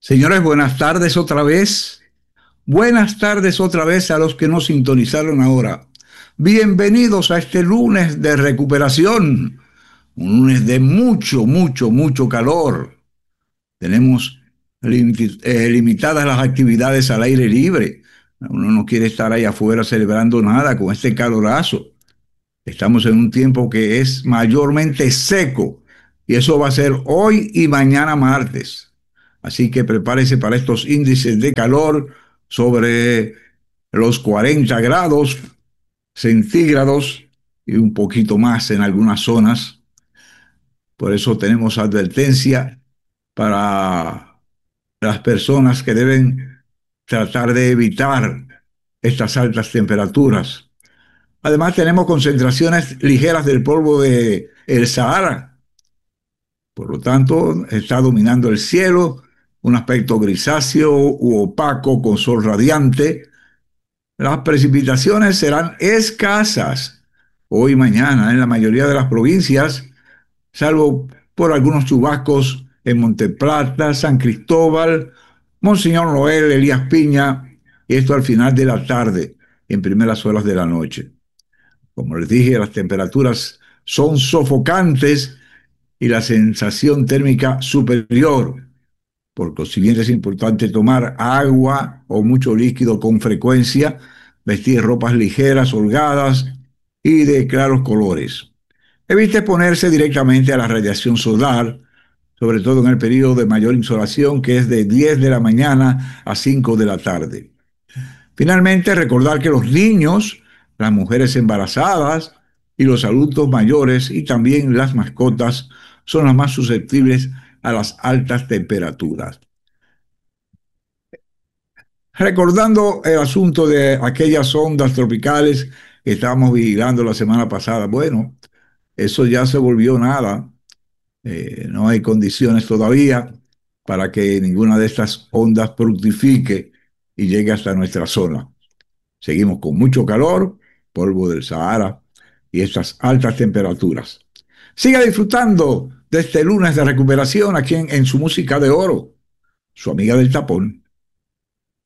Señores, buenas tardes otra vez. Buenas tardes otra vez a los que nos sintonizaron ahora. Bienvenidos a este lunes de recuperación. Un lunes de mucho calor. Tenemos limitadas las actividades al aire libre. Uno no quiere estar ahí afuera celebrando nada con este calorazo. Estamos en un tiempo que es mayormente seco y eso va a ser hoy y mañana martes. Así que prepárese para estos índices de calor sobre los 40 grados centígrados y un poquito más en algunas zonas. Por eso tenemos advertencia para las personas que deben tratar de evitar estas altas temperaturas. Además, tenemos concentraciones ligeras del polvo de el Sahara. Por lo tanto, está dominando el cielo, un aspecto grisáceo u opaco con sol radiante. Las precipitaciones serán escasas hoy y mañana en la mayoría de las provincias, salvo por algunos chubascos en Monteplata, San Cristóbal, Monseñor Noel, Elías Piña, y esto al final de la tarde, en primeras horas de la noche. Como les dije, las temperaturas son sofocantes y la sensación térmica superior. Por consiguiente, es importante tomar agua o mucho líquido con frecuencia, vestir ropas ligeras, holgadas y de claros colores. Evite ponerse directamente a la radiación solar, sobre todo en el periodo de mayor insolación, que es de 10 de la mañana a 5 de la tarde. Finalmente, recordar que los niños, las mujeres embarazadas y los adultos mayores y también las mascotas son las más susceptibles a las altas temperaturas. Recordando el asunto de aquellas ondas tropicales que estábamos vigilando la semana pasada, bueno, eso ya se volvió nada. No hay condiciones todavía para que ninguna de estas ondas fructifique y llegue hasta nuestra zona. Seguimos con mucho calor, polvo del Sahara y estas altas temperaturas. Siga disfrutando de este lunes de recuperación aquí en su música de oro, su amiga del tapón.